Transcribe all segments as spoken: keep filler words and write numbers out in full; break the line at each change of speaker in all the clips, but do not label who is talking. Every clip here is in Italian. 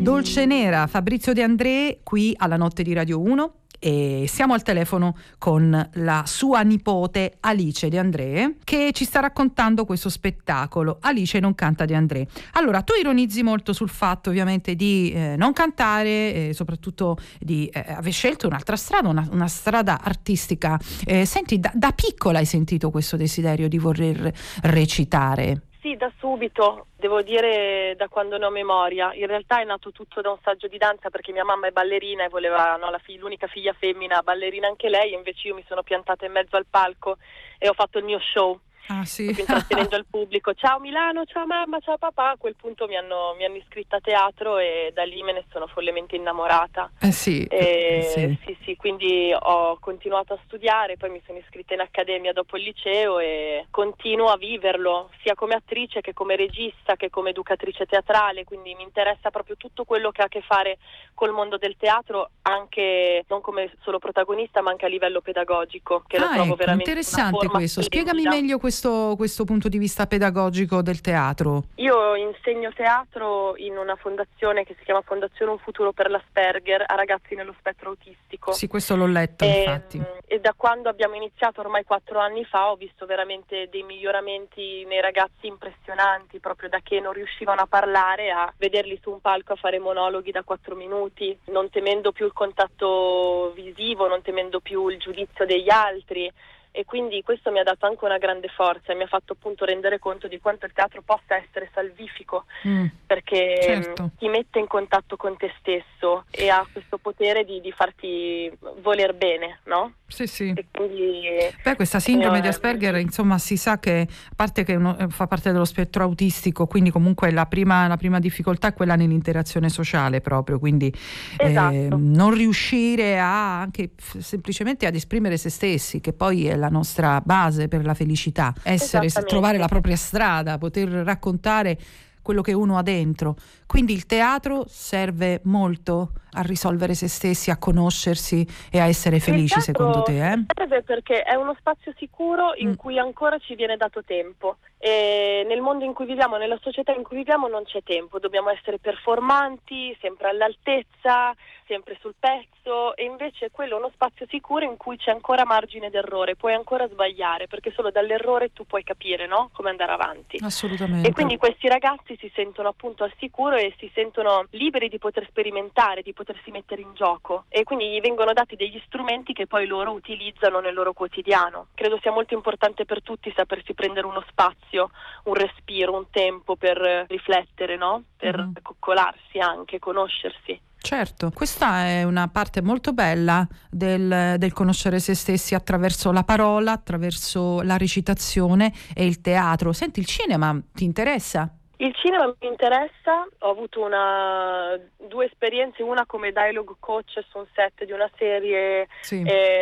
Dolce Nera, Fabrizio De André qui alla Notte di Radio uno. E siamo al telefono con la sua nipote Alice De André, che ci sta raccontando questo spettacolo Alice non canta De André. Allora, tu ironizzi molto sul fatto ovviamente di eh, non cantare, eh, soprattutto di eh, aver scelto un'altra strada, una, una strada artistica. Eh, senti, da, da piccola hai sentito questo desiderio di voler recitare?
Sì, da subito, devo dire da quando ne ho memoria. In realtà è nato tutto da un saggio di danza, perché mia mamma è ballerina e voleva, no, la fig- l'unica figlia femmina ballerina anche lei, e invece io mi sono piantata in mezzo al palco e ho fatto il mio show.
Ah, sì.
Intrattenendo il pubblico, ciao Milano, ciao mamma, ciao papà. A quel punto mi hanno, mi hanno iscritta a teatro e da lì me ne sono follemente innamorata.
Eh sì,
e,
sì.
sì, sì, quindi ho continuato a studiare, poi mi sono iscritta in accademia dopo il liceo e continuo a viverlo, sia come attrice che come regista che come educatrice teatrale, quindi mi interessa proprio tutto quello che ha a che fare col mondo del teatro, anche non come solo protagonista ma anche a livello pedagogico, che
ah,
lo trovo
ecco,
veramente
interessante
una forma
questo.
splendida.
Spiegami meglio questo Questo, questo punto di vista pedagogico del teatro.
Io insegno teatro in una fondazione che si chiama Fondazione Un Futuro per l'Asperger a ragazzi nello spettro autistico.
Sì, questo l'ho letto,
e,
infatti.
E da quando abbiamo iniziato ormai quattro anni fa ho visto veramente dei miglioramenti nei ragazzi impressionanti, proprio da che non riuscivano a parlare a vederli su un palco a fare monologhi da quattro minuti, non temendo più il contatto visivo, non temendo più il giudizio degli altri. E quindi questo mi ha dato anche una grande forza e mi ha fatto appunto rendere conto di quanto il teatro possa essere salvifico, mm, perché
certo.
ti mette in contatto con te stesso e ha questo potere di, di farti voler bene, no?
Sì, sì.
E quindi,
Beh, questa sindrome
eh,
di Asperger, insomma, si sa che, a parte che uno, fa parte dello spettro autistico, quindi comunque la prima, la prima difficoltà è quella nell'interazione sociale proprio, quindi
esatto.
eh, non riuscire a anche f- semplicemente ad esprimere se stessi, che poi è la nostra base per la felicità, essere, trovare la propria strada, poter raccontare quello che uno ha dentro. Quindi il teatro serve molto a risolvere se stessi, a conoscersi e a essere felici, secondo te? Eh?
Serve perché è uno spazio sicuro in mm. cui ancora ci viene dato tempo. E nel mondo in cui viviamo, nella società in cui viviamo non c'è tempo, dobbiamo essere performanti, sempre all'altezza, sempre sul pezzo, e invece quello è uno spazio sicuro in cui c'è ancora margine d'errore, puoi ancora sbagliare, perché solo dall'errore tu puoi capire, no? Come andare avanti.
Assolutamente.
E quindi questi ragazzi si sentono appunto al sicuro e si sentono liberi di poter sperimentare, di potersi mettere in gioco, e quindi gli vengono dati degli strumenti che poi loro utilizzano nel loro quotidiano. Credo sia molto importante per tutti sapersi prendere uno spazio, un respiro, un tempo per riflettere, no? Per mm-hmm. coccolarsi anche, conoscersi.
Certo, questa è una parte molto bella del, del conoscere se stessi attraverso la parola, attraverso la recitazione e il teatro. Senti, il cinema ti interessa?
Il cinema mi interessa, ho avuto una, due esperienze, una come dialogue coach su un set di una serie, sì.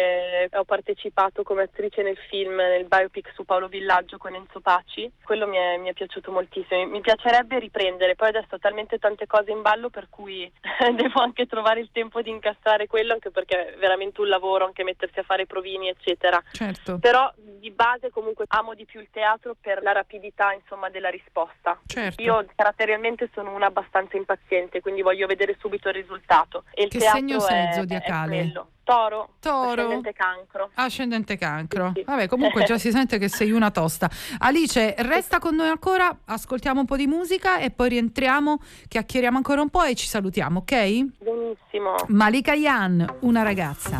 E ho partecipato come attrice nel film, nel biopic su Paolo Villaggio con Enzo Paci, quello mi è, mi è piaciuto moltissimo, mi piacerebbe riprendere, poi adesso ho talmente tante cose in ballo per cui devo anche trovare il tempo di incastrare quello, anche perché è veramente un lavoro, anche mettersi a fare provini eccetera.
Certo.
Però di base comunque amo di più il teatro per la rapidità, insomma, della risposta.
Certo.
Io caratterialmente sono una abbastanza impaziente, quindi voglio vedere subito il risultato. E il
che
teatro
segno sei
è,
zodiacale?
È quello. Toro,
Toro,
ascendente cancro.
Ascendente cancro.
Sì, sì.
Vabbè, comunque già si sente che sei una tosta. Alice, resta con noi ancora, ascoltiamo un po' di musica e poi rientriamo, chiacchieriamo ancora un po' e ci salutiamo, ok?
Benissimo.
Malika Yan, una ragazza.